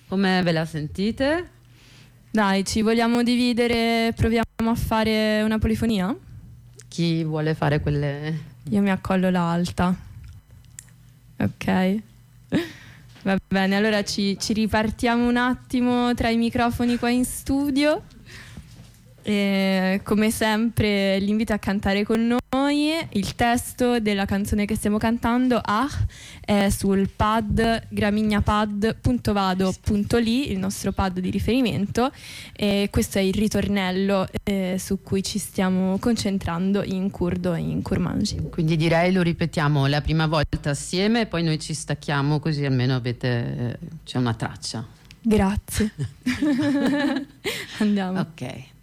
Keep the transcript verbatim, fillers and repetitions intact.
Come ve la sentite? Dai, ci vogliamo dividere, proviamo a fare una polifonia? Chi vuole fare quelle... Io mi accollo l'alta. Ok. Va bene, allora ci, ci ripartiamo un attimo tra i microfoni qua in studio. E come sempre l'invito a cantare con noi. Il testo della canzone che stiamo cantando, Ah, è sul pad gramignapad punto vado punto li, il nostro pad di riferimento, e questo è il ritornello eh, su cui ci stiamo concentrando in curdo e in kurmanji. Quindi direi lo ripetiamo la prima volta assieme e poi noi ci stacchiamo, così almeno avete, c'è una traccia. Grazie. Andiamo. Ok.